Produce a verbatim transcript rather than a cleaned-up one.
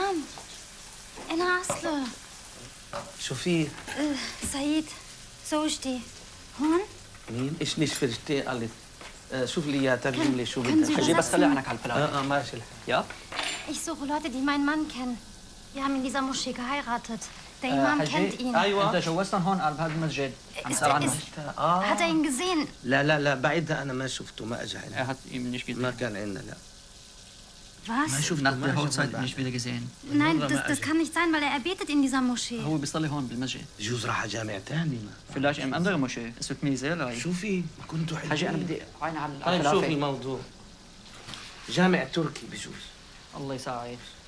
سلام. أنا عسلة. شو في؟ أه سعيد زوجتي هون؟ مين؟ إيش ليش فرجتي قالت äh, شوف لي اياها ترجم لي شو بدها. حجي بس خلي عنك على البلاد. اه اه ماشي. Ja? Ich suche Leute, die meinen Mann kennen. Wir haben in dieser Moschee geheiratet. Der Imam kennt ihn. ايوه. انت جوزتهم هون قلب هذا المسجد. عم نسأل عنه. اه Hat er ihn gesehen? لا لا لا بعدها انا ما شفته ما اجى عندنا. Er hat ihm nicht gesehen. ما كان عندنا لا. Was? ما شفته Nach ما der شفته Hochzeit بعد. nicht wieder gesehen. Nein, das, das kann nicht sein, weil er betet in dieser Moschee. هو بيصلي هون بالمسجد. بجوز راح جامع ثاني. Vielleicht in andere Moschee. Es wird mir sehr leid. شو في؟ كنتوا حلوين. حجي انا بدي عين على طيب الفلافل. شوفي الموضوع. جامع تركي بجوز. الله يساعد.